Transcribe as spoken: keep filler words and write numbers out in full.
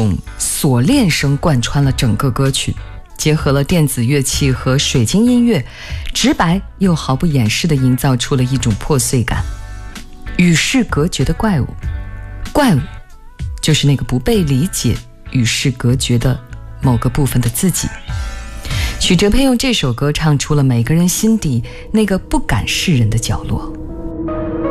种锁链声贯穿了整个歌曲，结合了电子乐器和水晶音乐，直白又毫不掩饰地营造出了一种破碎感。与世隔绝的怪物，怪物就是那个不被理解、与世隔绝的某个部分的自己。许哲佩用这首歌唱出了每个人心底那个不敢示人的角落。